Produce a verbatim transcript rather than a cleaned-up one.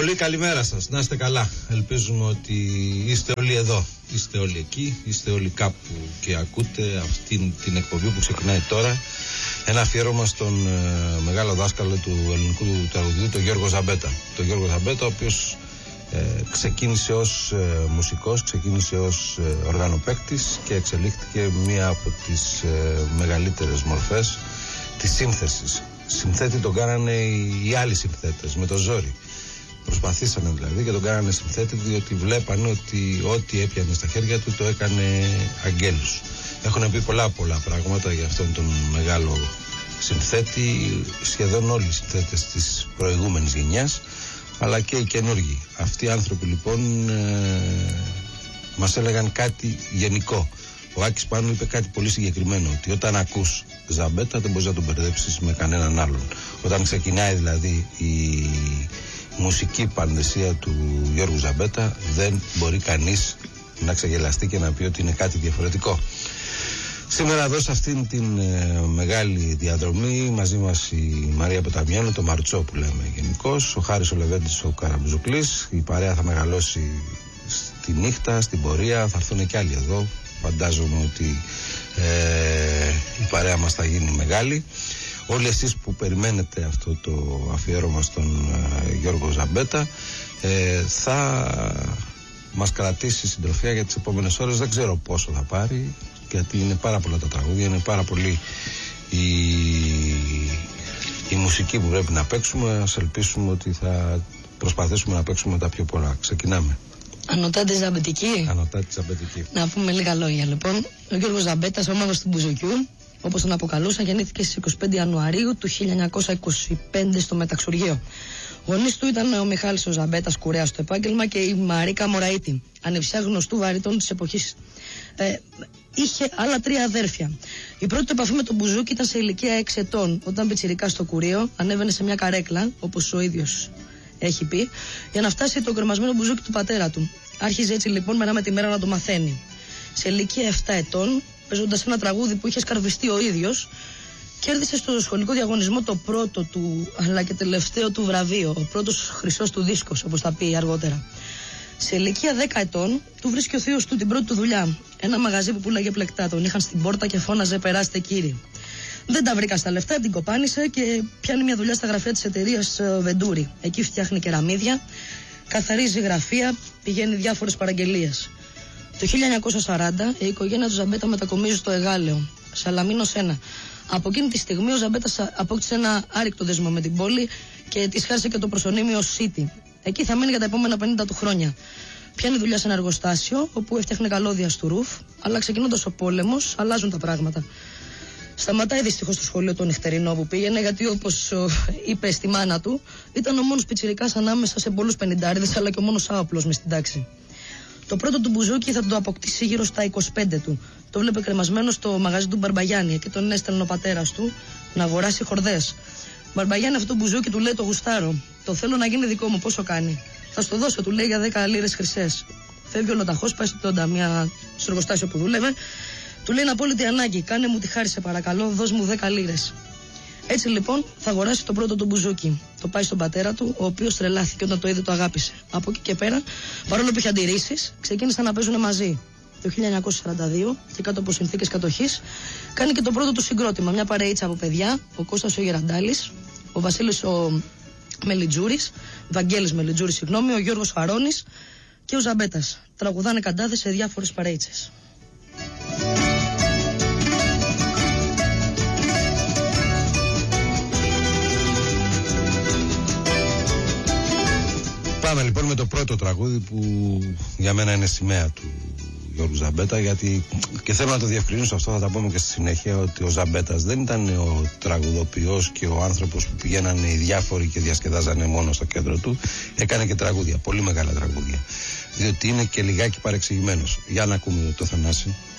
πολύ, καλημέρα σας. Να είστε καλά. Ελπίζουμε ότι είστε όλοι εδώ. Είστε όλοι εκεί. Είστε όλοι κάπου και ακούτε αυτήν την εκπομπή που ξεκινάει τώρα. Ένα αφιέρωμα στον ε, μεγάλο δάσκαλο του ελληνικού τραγουδιού, τον Γιώργο Ζαμπέτα. Τον Γιώργο Ζαμπέτα, ο οποίος ε, ξεκίνησε ως ε, μουσικός, ξεκίνησε ως ε, οργανοπαίκτης και εξελίχθηκε μία από τις ε, μεγαλύτερες μορφές της σύνθεσης. Συνθέτη τον κάνανε οι, οι άλλοι συνθέτες με το ζόρι. Προσπαθήσανε δηλαδή και τον κάνανε συνθέτη, διότι βλέπανε ότι ό,τι έπιανε στα χέρια του το έκανε αγγέλους. Έχουν πει πολλά πολλά πράγματα για αυτόν τον μεγάλο συνθέτη, σχεδόν όλοι οι συνθέτες της προηγούμενης γενιάς, αλλά και οι καινούργοι. Αυτοί οι άνθρωποι λοιπόν ε, μας έλεγαν κάτι γενικό. Ο Άκης Πάνου είπε κάτι πολύ συγκεκριμένο, ότι όταν ακούς Ζαμπέτα δεν μπορείς να τον μπερδέψεις με κανέναν άλλον. Όταν ξεκινάει δηλαδή η μουσική πανδεσία του Γιώργου Ζαμπέτα, δεν μπορεί κανείς να ξεγελαστεί και να πει ότι είναι κάτι διαφορετικό. Σήμερα εδώ σε αυτήν την ε, μεγάλη διαδρομή μαζί μας η Μαρία Ποταμιάνου, το Μαρτσό που λέμε γενικώς, ο Χάρης ο Λεβέντης, ο Καραμπουζουκλής. Η παρέα θα μεγαλώσει στη νύχτα, στην πορεία, θα έρθουν και άλλοι εδώ. Φαντάζομαι ότι ε, η παρέα μας θα γίνει μεγάλη. Όλοι εσείς που περιμένετε αυτό το αφιέρωμα στον ε, Γιώργο Ζαμπέτα, ε, θα μας κρατήσει συντροφιά για τις επόμενες ώρες. Δεν ξέρω πόσο θα πάρει, γιατί είναι πάρα πολλά τα τραγούδια, είναι πάρα πολύ η, η μουσική που πρέπει να παίξουμε. Ας ελπίσουμε ότι θα προσπαθήσουμε να παίξουμε τα πιο πολλά. Ξεκινάμε. Ανωτάτη Ζαμπετική. Ανωτάτη Ζαμπετική. Να πούμε λίγα λόγια λοιπόν. Ο Γιώργος Ζαμπέτας, ο μάγος του Μπουζουκιού, όπως τον αποκαλούσαν, γεννήθηκε στις είκοσι πέντε Ιανουαρίου του χίλια εννιακόσια είκοσι πέντε στο Μεταξουργείο. Γονείς του ήταν ο Μιχάλης ο Ζαμπέτας, κουρέας στο επάγγελμα, και η Μαρίκα Μωραΐτη, ανεψιά γνωστού βαρυτών της εποχής. Ε, είχε άλλα τρία αδέρφια. Η πρώτη επαφή με τον μπουζούκι ήταν σε ηλικία έξι ετών, όταν πιτσιρικά στο κουρείο ανέβαινε σε μια καρέκλα, όπως ο ίδιος έχει πει, για να φτάσει το κρεμασμένο μπουζούκι του πατέρα του. Άρχιζε έτσι λοιπόν μέρα με τη μέρα να το μαθαίνει. Σε ηλικία επτά ετών, παίζοντας ένα τραγούδι που είχε σκαρβιστεί ο ίδιος, κέρδισε στο σχολικό διαγωνισμό το πρώτο του αλλά και τελευταίο του βραβείο, ο πρώτος χρυσός του δίσκος, όπως θα πει αργότερα. Σε ηλικία δέκα ετών, του βρίσκει ο θείος του την πρώτη του δουλειά. Ένα μαγαζί που πουλάγε πλεκτά. Τον είχαν στην πόρτα και φώναζε «Περάστε κύριε». Δεν τα βρήκα στα λεφτά, την κοπάνισε και πιάνει μια δουλειά στα γραφεία της εταιρείας Βεντούρη. Εκεί φτιάχνει κεραμίδια, καθαρίζει γραφεία, πηγαίνει διάφορες παραγγελίες. Το χίλια εννιακόσια σαράντα η οικογένεια του Ζαμπέτα μετακομίζει στο Εγάλεο, Σαλαμίνος ένα. Από εκείνη τη στιγμή ο Ζαμπέτας απόκτησε ένα άρρηκτο δεσμό με την πόλη και της χάρισε και το προσωνύμιο City. Εκεί θα μείνει για τα επόμενα πενήντα του χρόνια. Πιάνει δουλειά σε ένα εργοστάσιο όπου έφτιαχνε καλώδια στο ρουφ, αλλά ξεκινώντας ο πόλεμος, αλλάζουν τα πράγματα. Σταματάει δυστυχώς το σχολείο το νυχτερινό που πήγαινε, γιατί όπως είπε στη μάνα του, ήταν ο μόνος πιτσιρικάς ανάμεσα σε πολλούς πενηντάριδες, αλλά και ο μόνος άοπλος μες στην τάξη. Το πρώτο του μπουζούκι θα το αποκτήσει γύρω στα είκοσι πέντε του. Το βλέπε κρεμασμένο στο μαγαζί του Μπαρμπαγιάννη και τον έστελνε ο πατέρας του να αγοράσει χορδές. Μπαρμπαγιάννη, αυτό το μπουζούκι του λέει: το γουστάρω. Το θέλω να γίνει δικό μου. Πόσο κάνει? Θα στο δώσω, του λέει, για δέκα λίρες χρυσές. Φεύγει ο Λοταχός, πάει στο τόντα, μια στο εργοστάσιο που δούλευε. Του λέει: είναι απόλυτη ανάγκη. Κάνε μου τη χάρη, σε παρακαλώ, δώσ' μου δέκα λίρες. Έτσι λοιπόν θα αγοράσει το πρώτο του μπουζούκι. Το πάει στον πατέρα του, ο οποίος τρελάθηκε όταν το είδε, το αγάπησε. Από εκεί και πέρα, παρόλο που είχε αντιρρήσεις, ξεκίνησαν να παίζουν μαζί. Το χίλια εννιακόσια σαράντα δύο και κάτω από συνθήκες κατοχής, κάνει και το πρώτο του συγκρότημα. Μια παρεΐτσα από παιδιά, ο Κώστας ο Γεραντάλης, ο Βασίλης ο Μελιτζούρης, Βαγγέλης Μελιτζούρης, συγγνώμη, ο Γιώργος Χαρώνης και ο Ζαμπέτας. Τραγουδάνε καντάδες σε διάφορες παρεΐτσες. Πάμε λοιπόν με το πρώτο τραγούδι που για μένα είναι σημαία του Γιώργου Ζαμπέτα, γιατί και θέλω να το διευκρινίσω αυτό, θα τα πούμε και στη συνέχεια, ότι ο Ζαμπέτας δεν ήταν ο τραγουδοποιός και ο άνθρωπος που πηγαίνανε οι διάφοροι και διασκεδάζανε μόνο στο κέντρο του. Έκανε και τραγούδια, πολύ μεγάλα τραγούδια, διότι είναι και λιγάκι παρεξηγημένος. Για να ακούμε το Θανάση.